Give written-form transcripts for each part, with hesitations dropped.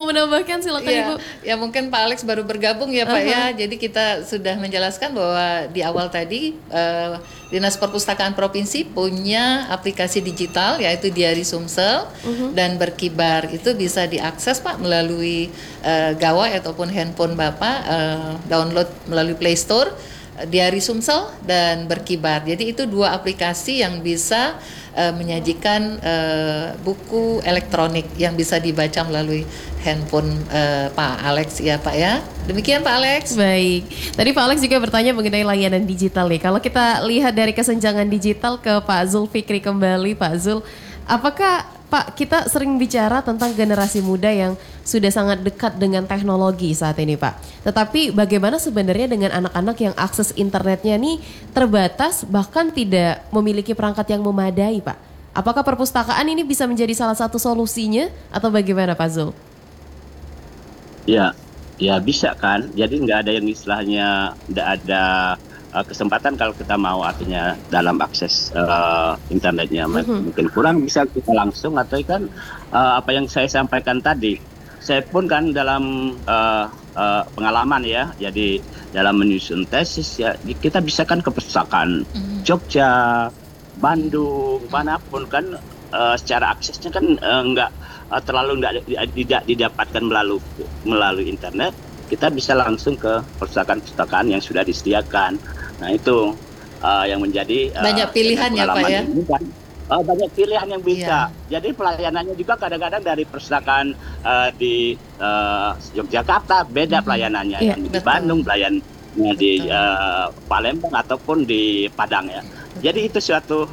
menambahkan silakan Iya, Ibu. ya mungkin Pak Alex baru bergabung ya Pak ya. Jadi kita sudah menjelaskan bahwa di awal tadi Dinas Perpustakaan Provinsi punya aplikasi digital yaitu Diari Sumsel dan Berkibar. Itu bisa diakses Pak melalui gawai ataupun handphone Bapak, download melalui Play Store. Diari Sumsel dan Berkibar. Jadi itu dua aplikasi yang bisa menyajikan buku elektronik yang bisa dibaca melalui handphone Pak Alex ya Pak ya. Demikian Pak Alex. Baik, tadi Pak Alex juga bertanya mengenai layanan digital nih. Kalau kita lihat dari kesenjangan digital ke Pak Zulfikri kembali, Pak Zul, apakah Pak kita sering bicara tentang generasi muda yang sudah sangat dekat dengan teknologi saat ini Pak. Tetapi bagaimana sebenarnya dengan anak-anak yang akses internetnya nih terbatas bahkan tidak memiliki perangkat yang memadai Pak? Apakah perpustakaan ini bisa menjadi salah satu solusinya atau bagaimana Pak Zul? Ya, ya bisa kan. Jadi nggak ada yang istilahnya nggak ada kesempatan kalau kita mau artinya dalam akses internetnya mungkin kurang bisa kita langsung atau kan apa yang saya sampaikan tadi. Saya pun kan dalam pengalaman ya, jadi dalam menyusun tesis ya kita bisa kan ke perpustakaan Jogja, Bandung, manapun kan secara aksesnya kan nggak tidak didapatkan melalui internet. Kita bisa langsung ke perpustakaan-perpustakaan yang sudah disediakan. Nah itu yang menjadi banyak pilihan ya Pak ya. Kan, banyak pilihan yang bisa. Jadi pelayanannya juga kadang-kadang dari perpustakaan di Yogyakarta beda pelayanannya, yang di Bandung pelayanannya di Palembang ataupun di Padang ya. Jadi itu suatu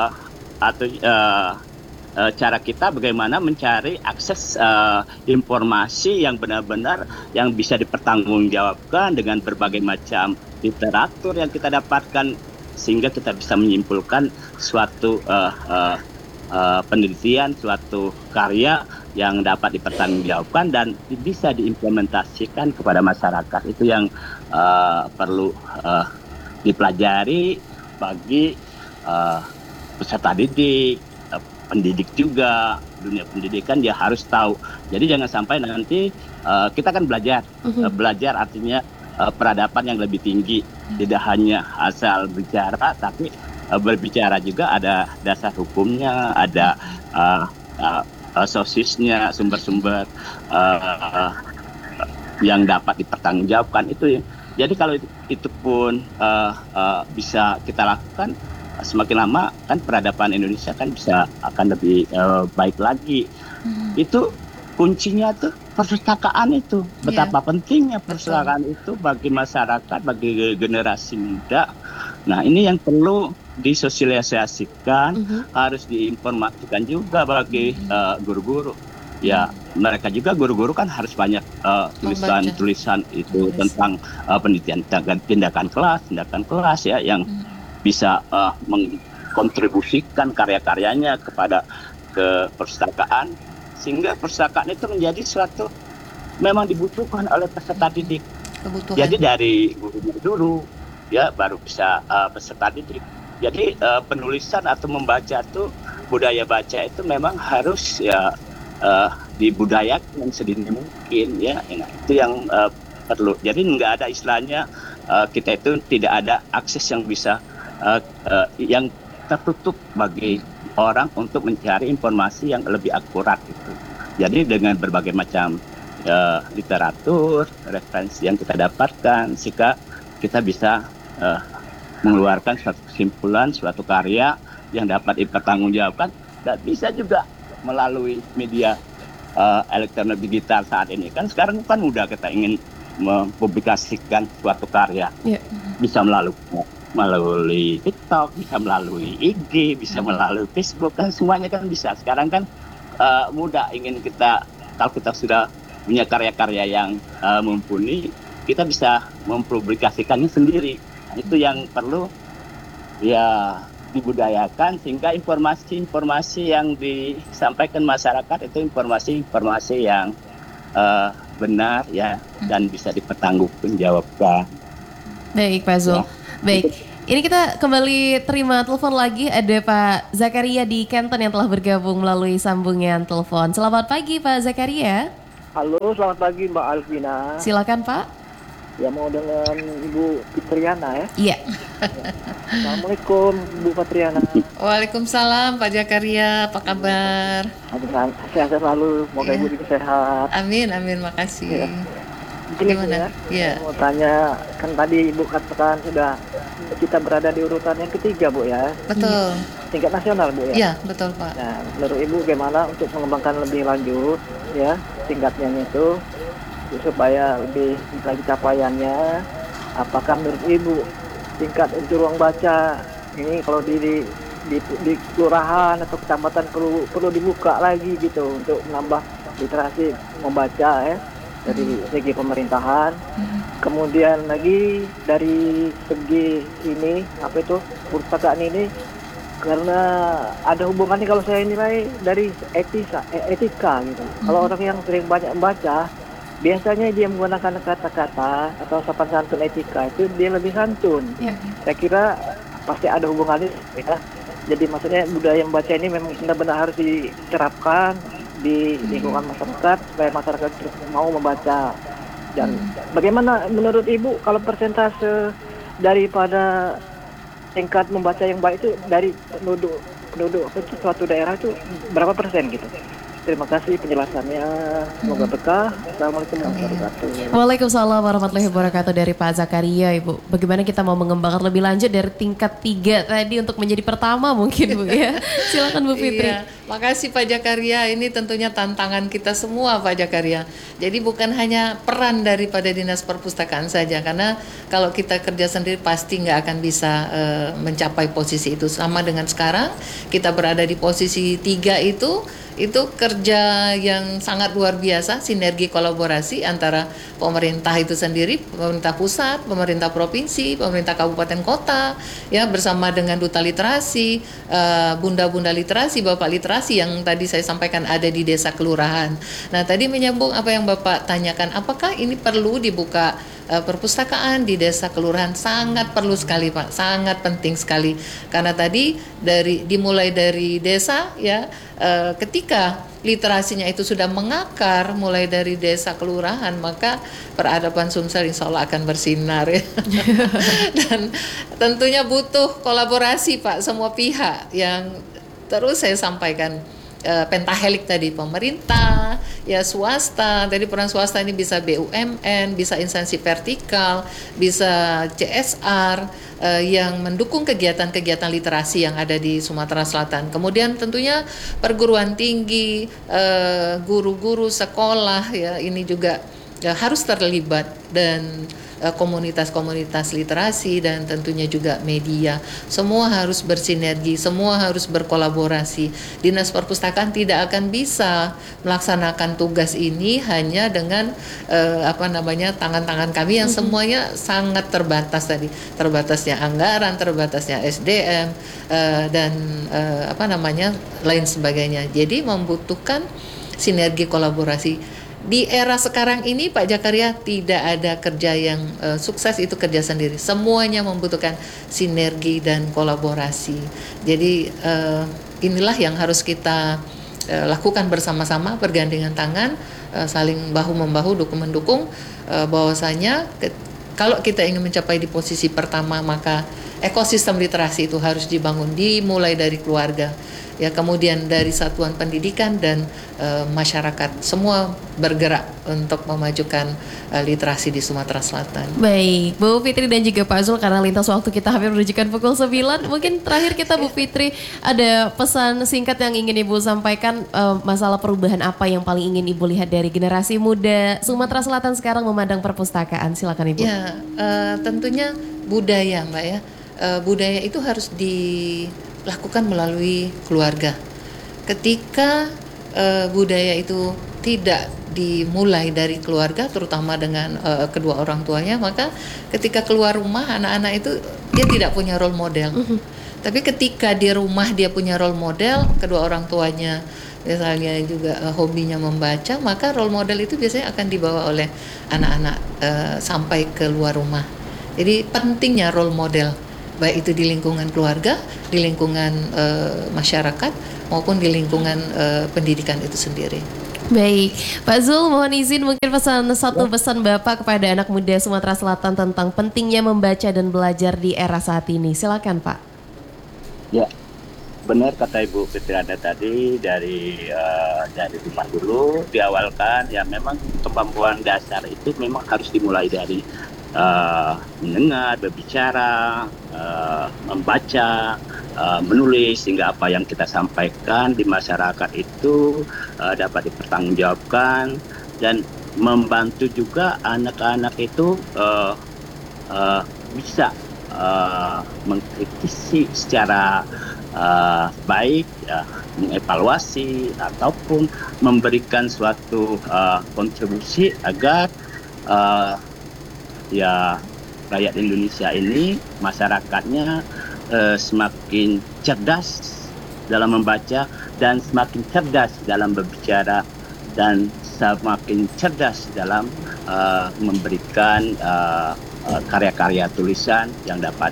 cara kita bagaimana mencari akses informasi yang benar-benar yang bisa dipertanggungjawabkan dengan berbagai macam literatur yang kita dapatkan sehingga kita bisa menyimpulkan suatu penelitian, suatu karya yang dapat dipertanggungjawabkan dan bisa diimplementasikan kepada masyarakat. Itu yang perlu dipelajari bagi peserta didik, pendidik juga, dunia pendidikan dia harus tahu. Jadi jangan sampai nanti kita kan belajar artinya peradaban yang lebih tinggi, tidak hanya asal bicara, tapi berbicara juga ada dasar hukumnya, ada sosisnya, sumber-sumber yang dapat dipertanggungjawabkan itu. Jadi kalau itu pun bisa kita lakukan, semakin lama kan peradaban Indonesia kan bisa akan lebih baik lagi. Itu kuncinya tuh perpustakaan itu. Betapa pentingnya perpustakaan itu bagi masyarakat, bagi generasi muda. Nah ini yang perlu disosialisasikan, harus diinformasikan juga bagi guru-guru. Ya mereka juga guru-guru kan harus banyak tulisan-tulisan itu tentang penelitian tindakan kelas ya yang bisa mengkontribusikan karya-karyanya ke perpustakaan sehingga perpustakaan itu menjadi suatu memang dibutuhkan oleh peserta didik. Jadi dari gurunya dulu ya baru bisa peserta didik. Jadi penulisan atau membaca itu budaya baca itu memang harus ya dibudayakan sedini mungkin ya. Itu yang perlu. Jadi nggak ada istilahnya kita itu tidak ada akses yang bisa yang tertutup bagi orang untuk mencari informasi yang lebih akurat itu. Jadi dengan berbagai macam literatur, referensi yang kita dapatkan, sehingga kita bisa mengeluarkan suatu kesimpulan, suatu karya yang dapat dipertanggungjawabkan dan bisa juga melalui media elektronik digital saat ini. Kan sekarang kan mudah kita ingin mempublikasikan suatu karya, bisa melalui TikTok, bisa melalui IG, bisa melalui Facebook, kan semuanya kan bisa. Sekarang kan mudah ingin kita, kalau kita sudah punya karya-karya yang mumpuni, kita bisa mempublikasikannya sendiri. Nah, itu yang perlu ya dibudayakan sehingga informasi-informasi yang disampaikan masyarakat itu informasi-informasi yang benar ya dan bisa dipertanggungjawabkan. Baik Pak Zul. Ya. Baik, ini kita kembali terima telepon lagi. Ada Pak Zakaria di Canton yang telah bergabung melalui sambungan telepon. Selamat pagi Pak Zakaria. Halo, selamat pagi Mbak Alvina. Silakan Pak. Ya mau dengan Ibu Fitriana ya. Iya. Assalamualaikum Bu Fitriana. Waalaikumsalam Pak Jakaria, apa kabar? Sehat selalu, semoga Ibu juga sehat. Amin, amin, makasih. Ya. Gini Bu, Gimana? Saya mau tanya, kan tadi Ibu katakan sudah kita berada di urutan yang ketiga Bu ya. Betul. Tingkat nasional Bu ya. Iya, betul Pak. Nah, menurut Ibu bagaimana untuk mengembangkan lebih lanjut ya tingkatnya itu supaya lebih lagi capaiannya? Apakah menurut Ibu tingkat untuk ruang baca ini kalau di kelurahan atau kecamatan perlu dibuka lagi gitu untuk menambah literasi membaca ya dari segi pemerintahan. Kemudian lagi dari segi ini apa itu perpustakaan ini karena ada hubungannya kalau saya nilai dari etika gitu. Kalau orang yang sering banyak membaca biasanya dia menggunakan kata-kata atau sopan santun etika itu dia lebih santun. Saya kira pasti ada hubungannya ya. Jadi maksudnya budaya membaca ini memang benar-benar harus diterapkan di lingkungan masyarakat supaya masyarakat terus mau membaca. Dan bagaimana menurut Ibu kalau persentase daripada tingkat membaca yang baik itu dari penduduk suatu daerah itu berapa persen gitu? Terima kasih penjelasannya. Semoga berkah. Assalamualaikum warahmatullahi wabarakatuh. Waalaikumsalam warahmatullahi wabarakatuh dari Pak Zakaria, Ibu. Bagaimana kita mau mengembangkan lebih lanjut dari tingkat 3 tadi untuk menjadi pertama mungkin Bu ya. Silakan Bu Fitri. Iya, makasih Pak Jakaria. Ini tentunya tantangan kita semua Pak Jakaria. Jadi bukan hanya peran daripada Dinas Perpustakaan saja, karena kalau kita kerja sendiri pasti nggak akan bisa mencapai posisi itu. Sama dengan sekarang kita berada di posisi 3 itu kerja yang sangat luar biasa, sinergi kolaborasi antara pemerintah itu sendiri, pemerintah pusat, pemerintah provinsi, pemerintah kabupaten kota, ya bersama dengan duta literasi, bunda-bunda literasi, bapak literasi yang tadi saya sampaikan ada di desa kelurahan. Nah tadi menyambung apa yang Bapak tanyakan, apakah ini perlu dibuka perpustakaan di desa kelurahan? Sangat perlu sekali Pak, sangat penting sekali karena tadi dimulai dari desa ya. Ketika literasinya itu sudah mengakar mulai dari desa kelurahan, maka peradaban Sumsel insya Allah akan bersinar ya. Dan tentunya butuh kolaborasi Pak, semua pihak yang terus saya sampaikan. Pentahelik tadi, pemerintah, ya swasta, tadi peran swasta ini bisa BUMN, bisa instansi vertikal, bisa CSR yang mendukung kegiatan-kegiatan literasi yang ada di Sumatera Selatan. Kemudian tentunya perguruan tinggi, guru-guru sekolah ya ini juga ya, harus terlibat dan komunitas-komunitas literasi dan tentunya juga media. Semua harus bersinergi, semua harus berkolaborasi. Dinas Perpustakaan tidak akan bisa melaksanakan tugas ini hanya dengan tangan-tangan kami yang semuanya sangat terbatas tadi. Terbatasnya anggaran, terbatasnya SDM dan lain sebagainya. Jadi membutuhkan sinergi kolaborasi. Di era sekarang ini Pak Jakaria tidak ada kerja yang sukses itu kerja sendiri. Semuanya membutuhkan sinergi dan kolaborasi. Jadi inilah yang harus kita lakukan bersama-sama, bergandengan tangan, saling bahu-membahu, dukung-mendukung, bahwasanya kalau kita ingin mencapai di posisi pertama maka ekosistem literasi itu harus dibangun dimulai dari keluarga. Ya, kemudian dari satuan pendidikan dan masyarakat semua bergerak untuk memajukan literasi di Sumatera Selatan. Baik, Bu Fitri dan juga Pak Zul, karena lintas waktu kita hampir menunjukkan pukul 9. Mungkin terakhir kita Bu Fitri ada pesan singkat yang ingin Ibu sampaikan, masalah perubahan apa yang paling ingin Ibu lihat dari generasi muda Sumatera Selatan sekarang memandang perpustakaan. Silakan Ibu. Ya, tentunya budaya Mbak ya. Budaya itu harus dilakukan melalui keluarga. Ketika budaya itu tidak dimulai dari keluarga, terutama dengan kedua orang tuanya, maka ketika keluar rumah anak-anak itu dia tidak punya role model. Tapi ketika di rumah dia punya role model, kedua orang tuanya misalnya juga hobinya membaca, maka role model itu biasanya akan dibawa oleh anak-anak sampai ke luar rumah. Jadi pentingnya role model, baik itu di lingkungan keluarga, di lingkungan masyarakat, maupun di lingkungan pendidikan itu sendiri. Baik, Pak Zul mohon izin mungkin satu pesan Bapak kepada anak muda Sumatera Selatan tentang pentingnya membaca dan belajar di era saat ini. Silakan Pak. Ya, benar kata Ibu Fitriana tadi dari rumah dulu diawalkan ya memang kemampuan dasar itu memang harus dimulai dari mendengar, berbicara, membaca, menulis sehingga apa yang kita sampaikan di masyarakat itu dapat dipertanggungjawabkan dan membantu juga anak-anak itu bisa mengkritisi secara baik, mengevaluasi ataupun memberikan suatu kontribusi agar ya rakyat Indonesia ini masyarakatnya semakin cerdas dalam membaca dan semakin cerdas dalam berbicara dan semakin cerdas dalam memberikan karya-karya tulisan yang dapat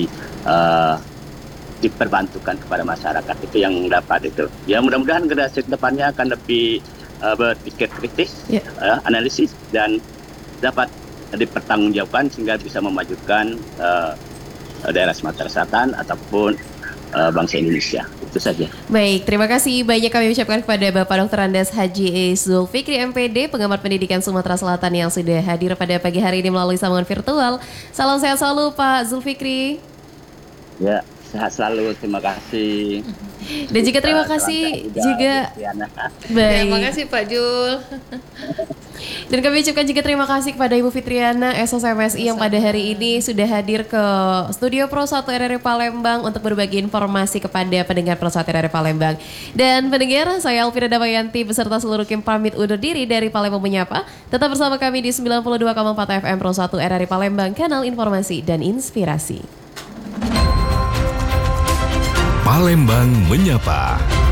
diperbantukan kepada masyarakat. Itu yang dapat itu. Ya mudah-mudahan generasi depannya akan lebih berpikir kritis, analisis dan dapat dipertanggungjawabkan sehingga bisa memajukan daerah Sumatera Selatan ataupun bangsa Indonesia. Itu saja. Baik, terima kasih banyak kami ucapkan kepada Bapak Dr. Andes Haji Zulfikri MPD, pengamat pendidikan Sumatera Selatan yang sudah hadir pada pagi hari ini melalui sambungan virtual. Salam sehat selalu Pak Zulfikri. Ya, sehat selalu. Terima kasih. Dan juga terima kasih juga. Baik. Terima kasih Pak Jul. Dan kami ucapkan juga terima kasih kepada Ibu Fitriana SOSMSI yang pada hari ini sudah hadir ke Studio Pro 1 RRI Palembang untuk berbagi informasi kepada pendengar Pro 1 RRI Palembang. Dan pendengar, saya Elvira Damayanti beserta seluruh tim pamit undur diri dari Palembang Menyapa. Tetap bersama kami di 92,4 FM Pro 1 RRI Palembang, kanal informasi dan inspirasi. Palembang Menyapa.